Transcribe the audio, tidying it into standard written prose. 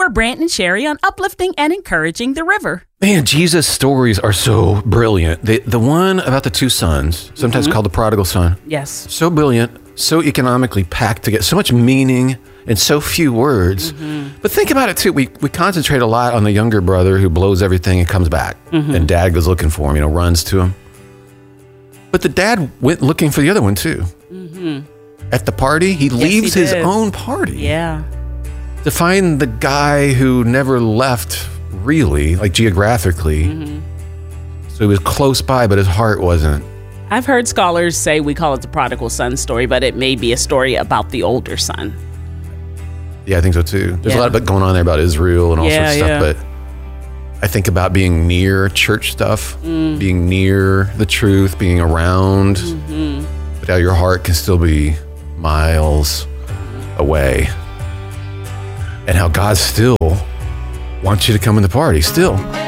We're Brant and Sherry on uplifting and encouraging the river. Man, Jesus' stories are so brilliant. The one about the two sons, sometimes called the prodigal son. Yes. So brilliant, so economically packed together, so much meaning in so few words. But think about it too. We concentrate a lot on the younger brother who blows everything and comes back. And dad goes looking for him, runs to him. But the dad went looking for the other one too. At the party, he leaves his own party. Yeah. To find the guy who never left, really, like geographically. So he was close by, but his heart wasn't. I've heard scholars say we call it the prodigal son story, but it may be a story about the older son. Yeah, I think so too. There's a lot of going on there about Israel and all sorts of stuff, but I think about being near church stuff, being near the truth, being around, but how your heart can still be miles away. And how God still wants you to come in the party, still.